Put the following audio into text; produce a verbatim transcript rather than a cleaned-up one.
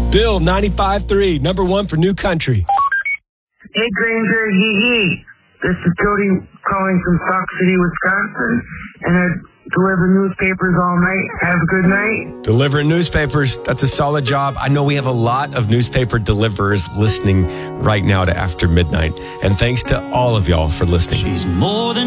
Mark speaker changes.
Speaker 1: Bill ninety-five point three, number one for New Country.
Speaker 2: Hey, Granger, hee hee. This is Jody calling from Sauk City, Wisconsin, and I deliver newspapers all night. Have a good night.
Speaker 1: Delivering newspapers, that's a solid job. I know we have a lot of newspaper deliverers listening right now to After Midnight. And thanks to all of y'all for listening.
Speaker 3: She's more than